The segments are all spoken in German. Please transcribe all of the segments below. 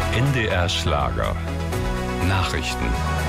NDR Schlager. Nachrichten.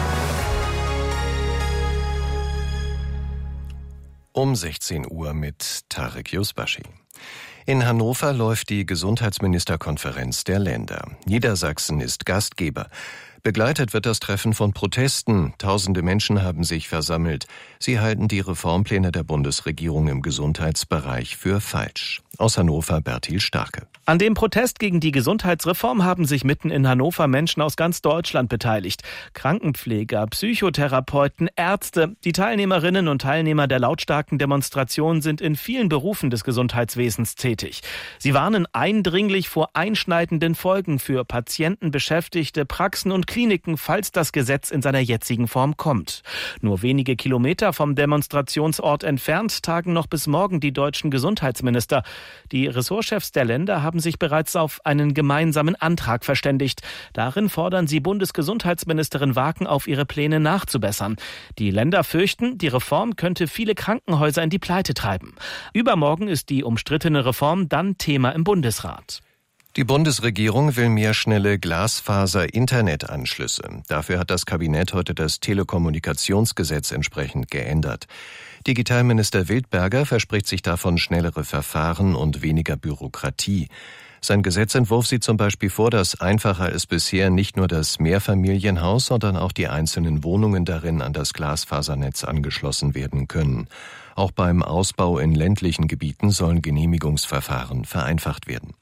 Um 16 Uhr mit Tarek Yusbashi. In Hannover läuft die Gesundheitsministerkonferenz der Länder. Niedersachsen ist Gastgeber. Begleitet wird das Treffen von Protesten. Tausende Menschen haben sich versammelt. Sie halten die Reformpläne der Bundesregierung im Gesundheitsbereich für falsch. Aus Hannover Bertil Starke. An dem Protest gegen die Gesundheitsreform haben sich mitten in Hannover Menschen aus ganz Deutschland beteiligt. Krankenpfleger, Psychotherapeuten, Ärzte. Die Teilnehmerinnen und Teilnehmer der lautstarken Demonstration sind in vielen Berufen des Gesundheitswesens tätig. Sie warnen eindringlich vor einschneidenden Folgen für Patienten, Beschäftigte, Praxen und Kliniken, falls das Gesetz in seiner jetzigen Form kommt. Nur wenige Kilometer vom Demonstrationsort entfernt tagen noch bis morgen die deutschen Gesundheitsminister. Die Ressortchefs der Länder haben sich bereits auf einen gemeinsamen Antrag verständigt. Darin fordern sie Bundesgesundheitsministerin Waken auf, ihre Pläne nachzubessern. Die Länder fürchten, die Reform könnte viele Krankenhäuser in die Pleite treiben. Übermorgen ist die umstrittene Reform dann Thema im Bundesrat. Die Bundesregierung will mehr schnelle Glasfaser-Internetanschlüsse. Dafür hat das Kabinett heute das Telekommunikationsgesetz entsprechend geändert. Digitalminister Wildberger verspricht sich davon schnellere Verfahren und weniger Bürokratie. Sein Gesetzentwurf sieht zum Beispiel vor, dass einfacher als bisher nicht nur das Mehrfamilienhaus, sondern auch die einzelnen Wohnungen darin an das Glasfasernetz angeschlossen werden können. Auch beim Ausbau in ländlichen Gebieten sollen Genehmigungsverfahren vereinfacht werden.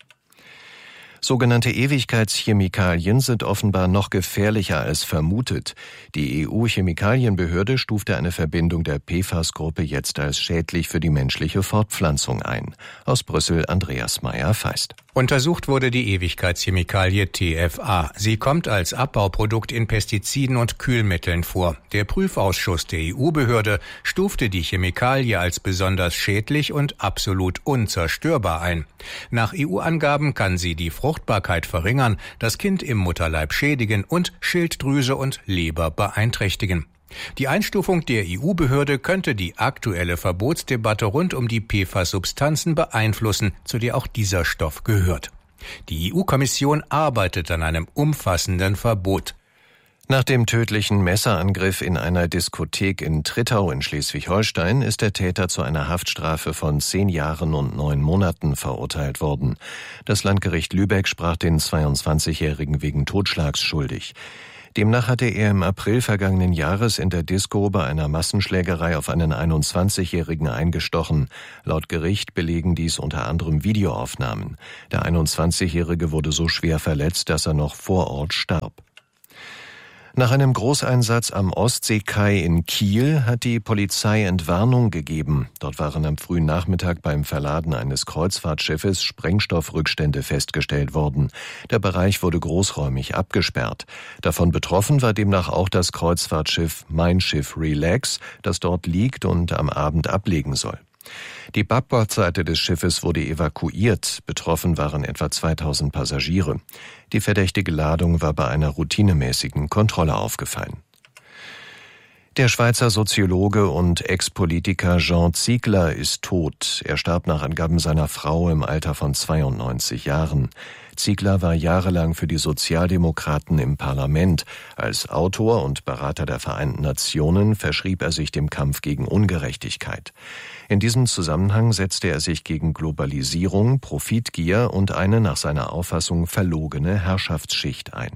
Sogenannte Ewigkeitschemikalien sind offenbar noch gefährlicher als vermutet. Die EU-Chemikalienbehörde stufte eine Verbindung der PFAS-Gruppe jetzt als schädlich für die menschliche Fortpflanzung ein. Aus Brüssel Andreas Meyer-Feist. Untersucht wurde die Ewigkeitschemikalie TFA. Sie kommt als Abbauprodukt in Pestiziden und Kühlmitteln vor. Der Prüfausschuss der EU-Behörde stufte die Chemikalie als besonders schädlich und absolut unzerstörbar ein. Nach EU-Angaben kann sie die Fruchtbarkeit verringern, das Kind im Mutterleib schädigen und Schilddrüse und Leber beeinträchtigen. Die Einstufung der EU-Behörde könnte die aktuelle Verbotsdebatte rund um die PFAS-Substanzen beeinflussen, zu der auch dieser Stoff gehört. Die EU-Kommission arbeitet an einem umfassenden Verbot. Nach dem tödlichen Messerangriff in einer Diskothek in Trittau in Schleswig-Holstein ist der Täter zu einer Haftstrafe von 10 Jahren und 9 Monaten verurteilt worden. Das Landgericht Lübeck sprach den 22-Jährigen wegen Totschlags schuldig. Demnach hatte er im April vergangenen Jahres in der Disco bei einer Massenschlägerei auf einen 21-Jährigen eingestochen. Laut Gericht belegen dies unter anderem Videoaufnahmen. Der 21-Jährige wurde so schwer verletzt, dass er noch vor Ort starb. Nach einem Großeinsatz am Ostseekai in Kiel hat die Polizei Entwarnung gegeben. Dort waren am frühen Nachmittag beim Verladen eines Kreuzfahrtschiffes Sprengstoffrückstände festgestellt worden. Der Bereich wurde großräumig abgesperrt. Davon betroffen war demnach auch das Kreuzfahrtschiff Mein Schiff Relax, das dort liegt und am Abend ablegen soll. Die Backbordseite des Schiffes wurde evakuiert. Betroffen waren etwa 2000 Passagiere. Die verdächtige Ladung war bei einer routinemäßigen Kontrolle aufgefallen. Der Schweizer Soziologe und Ex-Politiker Jean Ziegler ist tot. Er starb nach Angaben seiner Frau im Alter von 92 Jahren. Ziegler war jahrelang für die Sozialdemokraten im Parlament. Als Autor und Berater der Vereinten Nationen verschrieb er sich dem Kampf gegen Ungerechtigkeit. In diesem Zusammenhang setzte er sich gegen Globalisierung, Profitgier und eine nach seiner Auffassung verlogene Herrschaftsschicht ein.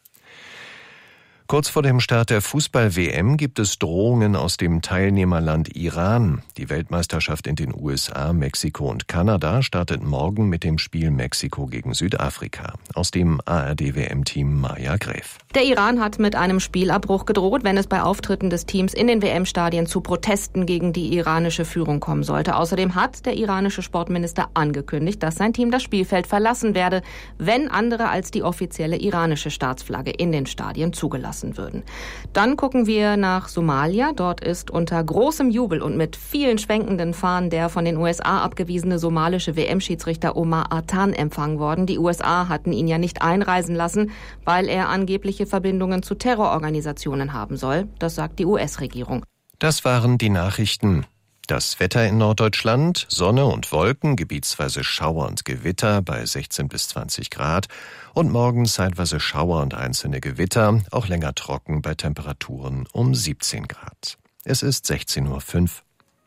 Kurz vor dem Start der Fußball-WM gibt es Drohungen aus dem Teilnehmerland Iran. Die Weltmeisterschaft in den USA, Mexiko und Kanada startet morgen mit dem Spiel Mexiko gegen Südafrika. Aus dem ARD-WM-Team Maja Gräf. Der Iran hat mit einem Spielabbruch gedroht, wenn es bei Auftritten des Teams in den WM-Stadien zu Protesten gegen die iranische Führung kommen sollte. Außerdem hat der iranische Sportminister angekündigt, dass sein Team das Spielfeld verlassen werde, wenn andere als die offizielle iranische Staatsflagge in den Stadien zugelassen würden. Dann gucken wir nach Somalia. Dort ist unter großem Jubel und mit vielen schwenkenden Fahnen der von den USA abgewiesene somalische WM-Schiedsrichter Omar Artan empfangen worden. Die USA hatten ihn ja nicht einreisen lassen, weil er angebliche Verbindungen zu Terrororganisationen haben soll. Das sagt die US-Regierung. Das waren die Nachrichten. Das Wetter in Norddeutschland: Sonne und Wolken, gebietsweise Schauer und Gewitter bei 16 bis 20 Grad und morgen zeitweise Schauer und einzelne Gewitter, auch länger trocken bei Temperaturen um 17 Grad. Es ist 16:05 Uhr.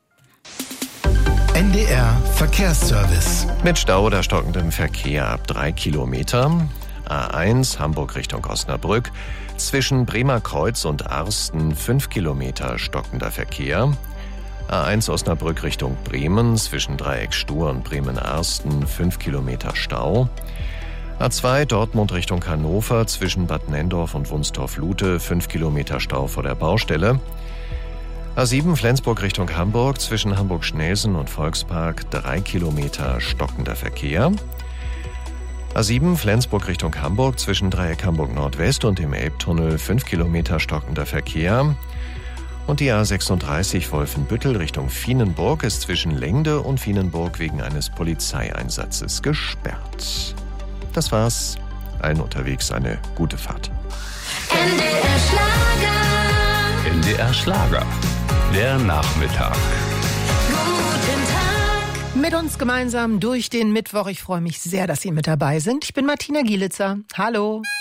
NDR Verkehrsservice. Mit Stau oder stockendem Verkehr ab 3 Kilometer. A1 Hamburg Richtung Osnabrück. Zwischen Bremer Kreuz und Arsten 5 Kilometer stockender Verkehr. A1 Osnabrück Richtung Bremen, zwischen Dreieck Stur und Bremen-Arsten 5 Kilometer Stau. A2 Dortmund Richtung Hannover, zwischen Bad Nenndorf und Wunstorf-Lute 5 Kilometer Stau vor der Baustelle. A7 Flensburg Richtung Hamburg, zwischen Hamburg-Schnelsen und Volkspark 3 Kilometer stockender Verkehr. A7 Flensburg Richtung Hamburg, zwischen Dreieck Hamburg Nordwest und dem Elbtunnel 5 Kilometer stockender Verkehr. Und die A36 Wolfenbüttel Richtung Vienenburg ist zwischen Lengde und Vienenburg wegen eines Polizeieinsatzes gesperrt. Das war's. Allen unterwegs eine gute Fahrt. NDR Schlager. NDR Schlager. Der Nachmittag. Guten Tag. Mit uns gemeinsam durch den Mittwoch. Ich freue mich sehr, dass Sie mit dabei sind. Ich bin Martina Gielitzer. Hallo.